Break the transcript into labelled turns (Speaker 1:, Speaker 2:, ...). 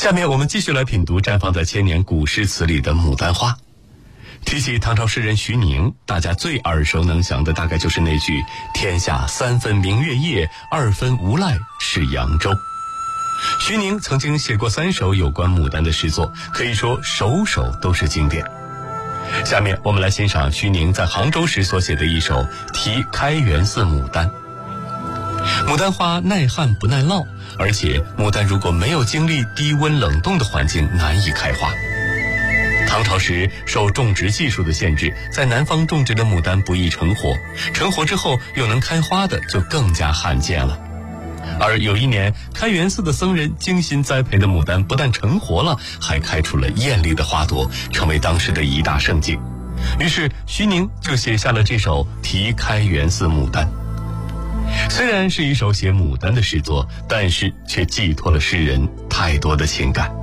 Speaker 1: 下面我们继续来品读绽放在千年古诗词里的牡丹花。提起唐朝诗人徐宁，大家最耳熟能详的大概就是那句天下3分明月夜，2分无赖是扬州。徐宁曾经写过3首有关牡丹的诗作，可以说首首都是经典。下面我们来欣赏徐宁在杭州时所写的一首题开元寺牡丹。牡丹花耐旱不耐涝，而且牡丹如果没有经历低温冷冻的环境，难以开花。唐朝时受种植技术的限制，在南方种植的牡丹不易成活，成活之后又能开花的就更加罕见了。而有一年，开元寺的僧人精心栽培的牡丹不但成活了，还开出了艳丽的花朵，成为当时的一大盛景。于是徐宁就写下了这首题开元寺牡丹。虽然是一首写牡丹的诗作，但是却寄托了诗人太多的情感。